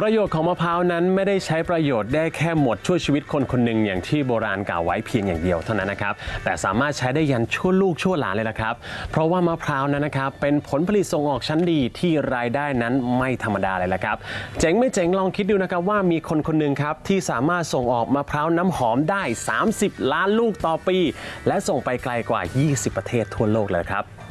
ประโยชน์ของมะพร้าวนั้นไม่ได้ใช้ประโยชน์ได้แค่หมดช่วยชีวิตคนคนหนึ่งอย่างที่โบราณกล่าวไว้เพียงอย่างเดียวเท่านั้นนะครับแต่สามารถใช้ได้ยันชั่วลูกชั่วหลานเลยละครับเพราะว่ามะพร้าวนั้นนะครับเป็นผลผลิตส่งออกชั้นดีที่รายได้นั้นไม่ธรรมดาเลยละครับเจ๋งไม่เจ๋งลองคิดดูนะครับว่ามีคนคนหนึ่งครับที่สามารถส่งออกมะพร้าวน้ำหอมได้30 ล้านลูกต่อปีและส่งไปไกลกว่า20 ประเทศทั่วโลกเลยครับ